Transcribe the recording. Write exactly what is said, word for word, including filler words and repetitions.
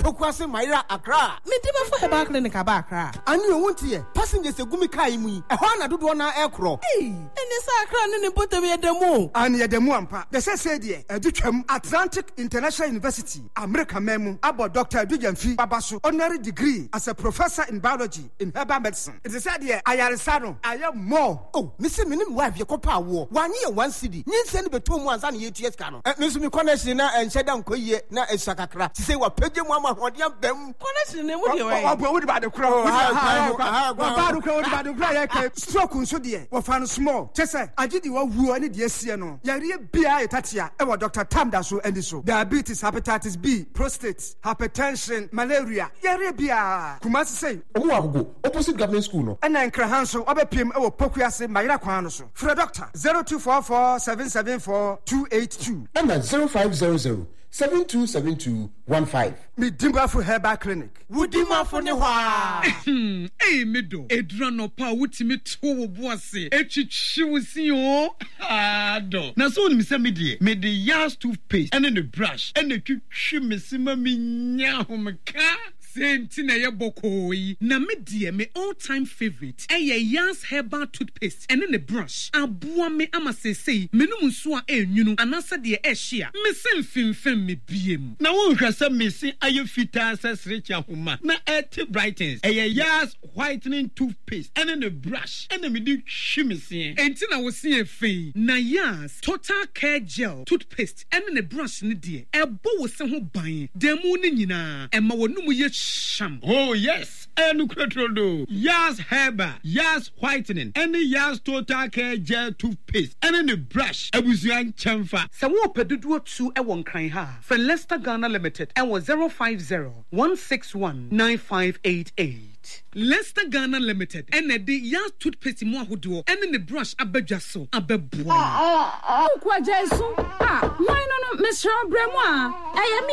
Pokwase Maira Accra. Me deba for Herbal Clinic aba Accra. Ani o wontie passengers egumi kai mu yi. E ho na dodo na ekro. Hey, ene sa Accra ne ne botem ye demo. Ani ye demo ampa. De se se de e ditwam Atlantic International University, America memu. Abo Doctor Dujamfi Babaso honorary degree as a professor in biology in herbal medicine. It is said here ayaresa no aye more. Oh, me se minim wife ye kopa wo. Wani ye one city. Nyinse ne beto mu ansa na ye T S ka no. Me so me connection na enhyeda nkoyie na esakakra. Ti say wa pagye mu amahode ambam. Connection ne mu de we. Abo wo de ba de kura. Wa ba do kura wo de ba de kura ye ka stroke nso de. Wa fa no small. Chese agidi wa wuo ne de asie no. Yare bia etatia e wa Doctor Tamda so endi so. Diabetes, hepatitis B, prostate, hypertension, malaria. Yare bia. Kumasi say owo agogo opposite government school no. Ena nkrahan so obepiem e wo Pokuase Mayira kwan no so. Free doctor zero two four four seven seven four two eight two. And zero five zero zero seven two seven two one five. Me Dimbafu Herbal Clinic. Wudimafo ne hwa. Eh medo. Edra no pa wutimi to wo boase. Etwitwi wusi o. Ah do. Na so ni se me de. Me de Yas toothpaste and the brush and the twitwi mesima me nya homka. Senti na ye bokoi na me dear me all time favorite eye Yas herbal toothpaste and the brush aboa me ama sesei menum nso a enwunu anasa de e hia me semfimfem me biem na won hwasa me se aye fita sesrecha homa na et brightens eye Yas whitening toothpaste and the brush and me di hwimese enti na wo se efei na Yas total care gel toothpaste and the brush ne de ebo wo se ho ban demu ne nyina e ma wonum ye sham. Oh yes, and Crotrodo, Yas Herbal, Yas Whitening, and the Yas Total Care Gel Toothpaste, and then the brush. I was young chamfa. Sawo pedudu two e won kan ha. For Leicester Ghana Limited, and was zero five zero one six one nine five eight eight. Leicester Ghana Limited, and the Yas Toothpaste mo ahodo, and then the brush abejaso abebua. Oh, oh, oh, kwa Jesu. Ah, why no no, Mister Bremwa? I am